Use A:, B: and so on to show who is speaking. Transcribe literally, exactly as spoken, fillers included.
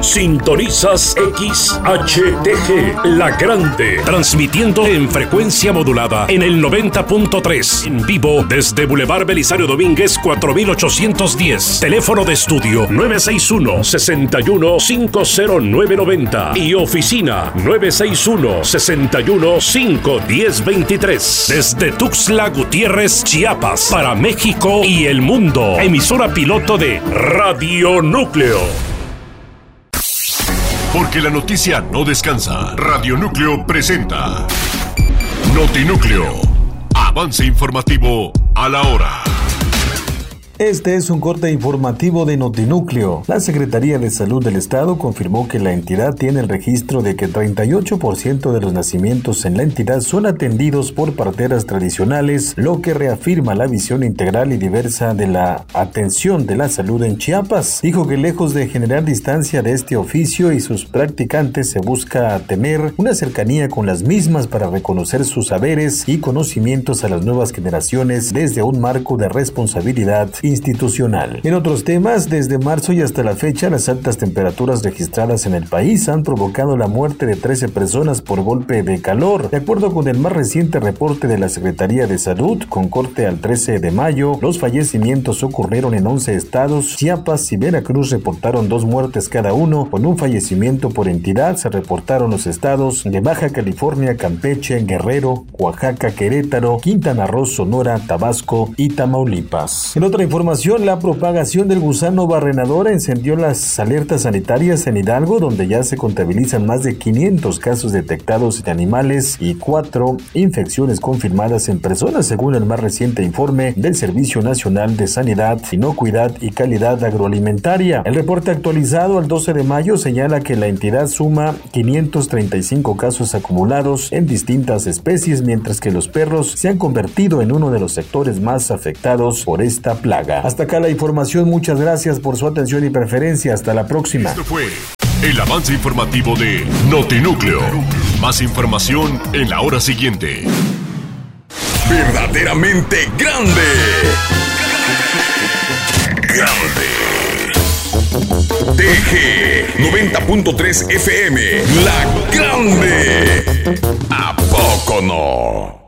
A: Sintonizas X H T G, La Grande, transmitiendo en frecuencia modulada en el noventa punto tres, en vivo desde Boulevard Belisario Domínguez cuatro mil ochocientos diez. Teléfono de estudio nueve seis uno, seis uno cinco cero nueve nueve cero y oficina nueve seis uno, seis uno cinco uno cero dos tres. Desde Tuxtla Gutiérrez, Chiapas, para México y el mundo. Emisora piloto de Radio Núcleo.
B: Porque la noticia no descansa. Radio Núcleo presenta Notinúcleo. Avance informativo a la hora.
C: Este es un corte informativo de Notinúcleo. La Secretaría de Salud del Estado confirmó que la entidad tiene el registro de que treinta y ocho por ciento de los nacimientos en la entidad son atendidos por parteras tradicionales, lo que reafirma la visión integral y diversa de la atención de la salud en Chiapas. Dijo que lejos de generar distancia de este oficio y sus practicantes, se busca tener una cercanía con las mismas para reconocer sus saberes y conocimientos a las nuevas generaciones desde un marco de responsabilidad institucional. En otros temas, desde marzo y hasta la fecha, las altas temperaturas registradas en el país han provocado la muerte de trece personas por golpe de calor. De acuerdo con el más reciente reporte de la Secretaría de Salud, con corte al trece de mayo, los fallecimientos ocurrieron en once estados. Chiapas y Veracruz reportaron dos muertes cada uno, con un fallecimiento por entidad. Se reportaron los estados de Baja California, Campeche, Guerrero, Oaxaca, Querétaro, Quintana Roo, Sonora, Tabasco y Tamaulipas. En otra información, la propagación del gusano barrenador encendió las alertas sanitarias en Hidalgo, donde ya se contabilizan más de quinientos casos detectados en animales y cuatro infecciones confirmadas en personas, según el más reciente informe del Servicio Nacional de Sanidad, Inocuidad y Calidad Agroalimentaria. El reporte actualizado al doce de mayo señala que la entidad suma quinientos treinta y cinco casos acumulados en distintas especies, mientras que los perros se han convertido en uno de los sectores más afectados por esta plaga. Hasta acá la información, muchas gracias por su atención y preferencia, hasta la próxima.
B: Esto fue el avance informativo de Notinúcleo. Más información en la hora siguiente.
D: Verdaderamente grande. Grande. T G noventa punto tres F M, La Grande. ¿A poco no?